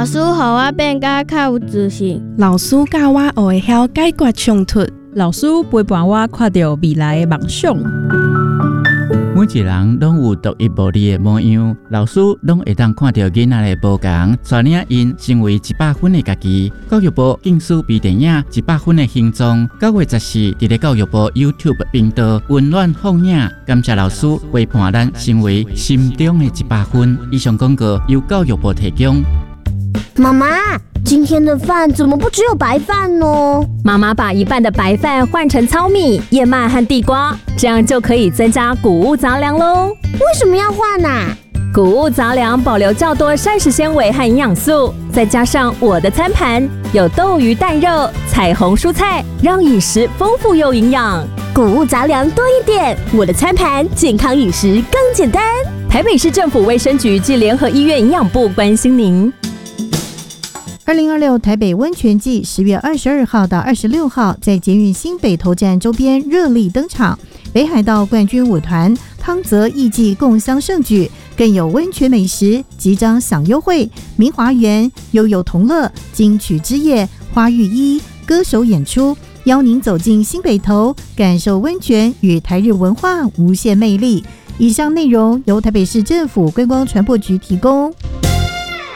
老师，互我变甲较有自信。 老师教我学会晓解决冲突。 老师陪伴我看到未来的梦想。 每一个人拢有独一无二的模样，老师拢会当看到囡仔的不同，带领因成为100分的家己。教育部竞选微电影100分的形状，9月14日在教育部 YouTube 频道温暖放映。感谢老师陪伴咱成为心中的100分。以上广告由教育部提供。 妈妈，今天的饭怎么不只有白饭呢？ 妈妈把一半的白饭换成糙米、燕麦和地瓜，这样就可以增加谷物杂粮喽。 为什么要换啊？ 谷物杂粮保留较多膳食纤维和营养素，再加上我的餐盘有豆鱼蛋肉、彩虹蔬菜，让饮食丰富又营养。 谷物杂粮多一点，我的餐盘健康饮食更简单。 台北市政府卫生局暨联合医院营养部关心您。 2026台北温泉季10月22号到26号在捷运新北投站周边热力登场，北海道冠军舞团汤泽艺伎共襄盛举，更有温泉美食即将享优惠，明华园、悠悠同乐、金曲之夜、花浴衣歌手演出，邀您走进新北投，感受温泉与台日文化无限魅力。以上内容由台北市政府观光传播局提供。